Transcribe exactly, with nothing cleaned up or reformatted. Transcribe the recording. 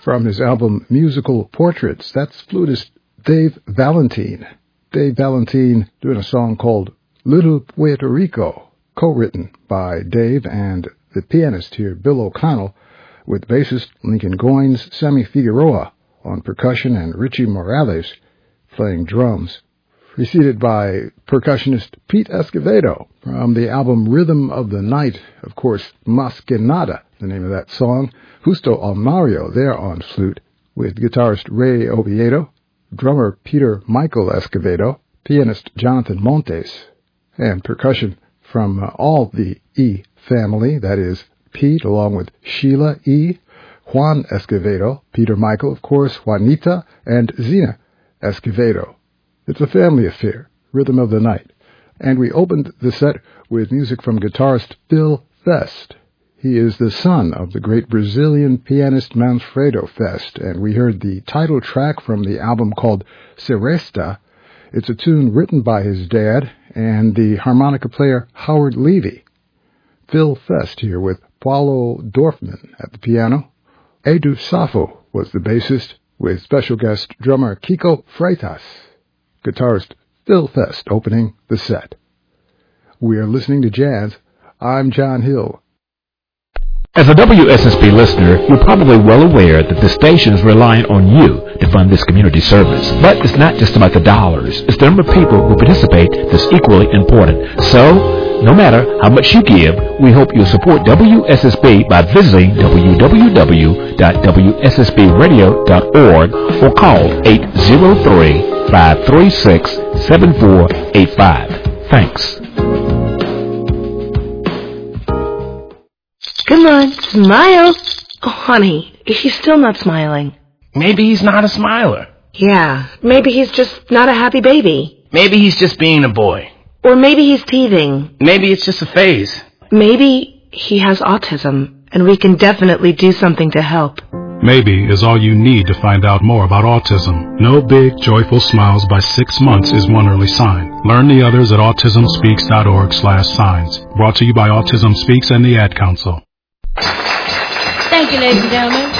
From his album Musical Portraits, that's flutist Dave Valentine. Dave Valentine doing a song called Little Puerto Rico, co-written by Dave and the pianist here, Bill O'Connell, with bassist Lincoln Goines, Sammy Figueroa on percussion, and Richie Morales playing drums. Preceded by percussionist Pete Escovedo from the album Rhythm of the Night, of course, Mas Que Nada, the name of that song. Justo Almario there on flute, with guitarist Ray Oviedo, drummer Peter Michael Escovedo, pianist Jonathan Montes, and percussion from uh, all the E family, that is, Pete along with Sheila E., Juan Escovedo, Peter Michael, of course, Juanita, and Zena Escovedo. It's a family affair, Rhythm of the Night. And we opened the set with music from guitarist Phil Fest. He is the son of the great Brazilian pianist Manfredo Fest, and we heard the title track from the album called Seresta. It's a tune written by his dad and the harmonica player Howard Levy. Phil Fest here with Paulo Dorfman at the piano. Edu Safo was the bassist, with special guest drummer Kiko Freitas. Guitarist Phil Fest opening the set. We are listening to jazz. I'm John Hill. As a W S S B listener, you're probably well aware that the station is relying on you to fund this community service. But it's not just about the dollars. It's the number of people who participate that's equally important. So, no matter how much you give, we hope you'll support W S S B by visiting w w w dot w s s b radio dot org or call eight zero three, five three six, seven four eight five. Thanks. Come on, smile. Oh, honey, he's still not smiling. Maybe he's not a smiler. Yeah, maybe he's just not a happy baby. Maybe he's just being a boy. Or maybe he's teething. Maybe it's just a phase. Maybe he has autism, and we can definitely do something to help. Maybe is all you need to find out more about autism. No big, joyful smiles by six months is one early sign. Learn the others at autism speaks dot org slash signs. Brought to you by Autism Speaks and the Ad Council. Thank you, ladies and gentlemen.